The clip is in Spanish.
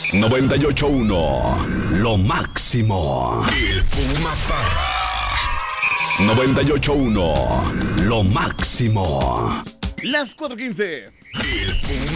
98.1, lo máximo. El Puma Parra. 98.1, lo máximo. Las 4:15. El Puma